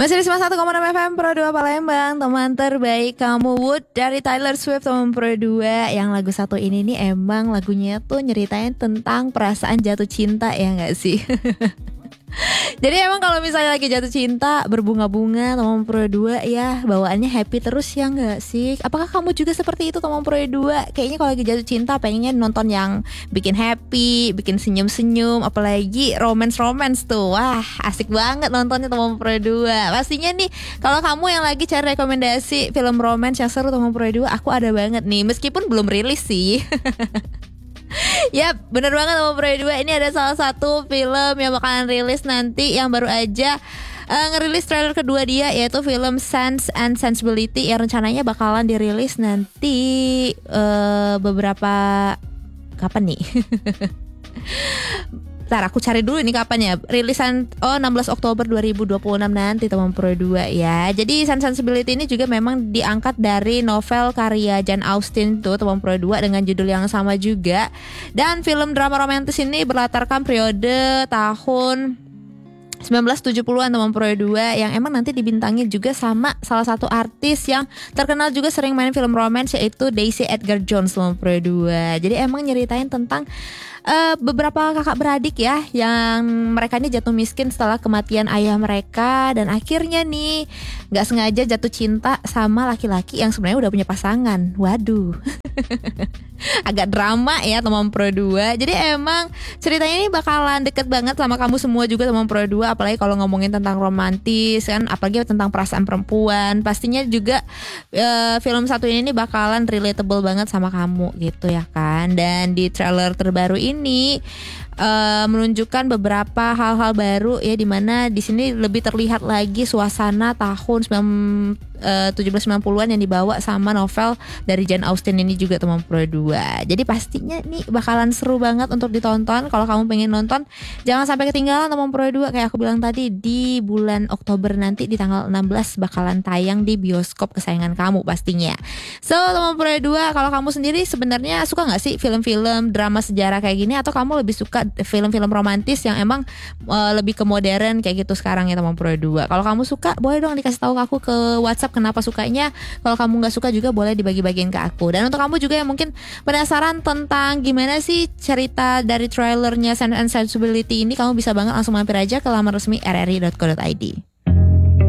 Masih di 91,6 FM Pro 2 Palembang. Teman terbaik kamu Wood dari Taylor Swift, teman Pro 2. Yang lagu satu ini nih emang lagunya tuh nyeritain tentang perasaan jatuh cinta, ya gak sih? Jadi emang kalau misalnya lagi jatuh cinta, berbunga-bunga teman Pro 2 ya, bawaannya happy terus, ya gak sih? Apakah kamu juga seperti itu teman Pro 2? Kayaknya kalau lagi jatuh cinta pengennya nonton yang bikin happy, bikin senyum-senyum, apalagi romance-romance tuh. Wah, asik banget nontonnya teman Pro 2. Pastinya nih kalau kamu yang lagi cari rekomendasi film romance yang seru teman Pro 2, aku ada banget nih, meskipun belum rilis sih. Yap, bener banget sama Pro 2. Ini ada salah satu film yang bakalan rilis nanti, yang baru aja ngerilis trailer kedua dia, yaitu film Sense and Sensibility yang rencananya bakalan dirilis nanti beberapa kapan nih? Ntar aku cari dulu nih kapan ya rilisan. 16 Oktober 2026 nanti teman Pro 2 ya. Jadi Sensibility ini juga memang diangkat dari novel karya Jane Austen tuh teman Pro 2 dengan judul yang sama juga. Dan film drama romantis ini berlatarkan periode tahun 1970-an teman Pro 2 yang emang nanti dibintangi juga sama salah satu artis yang terkenal juga sering main film romance, yaitu Daisy Edgar Jones teman Pro 2. Jadi emang nyeritain tentang beberapa kakak beradik ya, yang mereka ini jatuh miskin setelah kematian ayah mereka, dan akhirnya nih gak sengaja jatuh cinta sama laki-laki yang sebenarnya udah punya pasangan. Waduh. Agak drama ya teman Pro 2. Jadi emang ceritanya ini bakalan deket banget sama kamu semua juga teman Pro 2. Apalagi kalau ngomongin tentang romantis kan, apalagi tentang perasaan perempuan. Pastinya juga film satu ini bakalan relatable banget sama kamu gitu ya kan. Dan di trailer terbaru ini menunjukkan beberapa hal-hal baru ya, dimana di sini lebih terlihat lagi suasana tahun 1790-an yang dibawa sama novel dari Jane Austen ini juga teman Pro 2. Jadi pastinya nih bakalan seru banget untuk ditonton. Kalau kamu pengen nonton, jangan sampai ketinggalan teman Pro 2. Kayak aku bilang tadi, di bulan Oktober nanti di tanggal 16 bakalan tayang di bioskop kesayangan kamu pastinya. So teman Pro 2, kalau kamu sendiri sebenarnya suka gak sih film-film drama sejarah kayak gini, atau kamu lebih suka film-film romantis yang emang lebih ke modern kayak gitu sekarang ya teman Pro 2? Kalau kamu suka, boleh dong dikasih tahu ke aku ke WhatsApp kenapa sukanya. Kalau kamu nggak suka juga boleh dibagi-bagiin ke aku. Dan untuk kamu juga yang mungkin penasaran tentang gimana sih cerita dari trailernya Sense and Sensibility ini, kamu bisa banget langsung mampir aja ke laman resmi rri.co.id.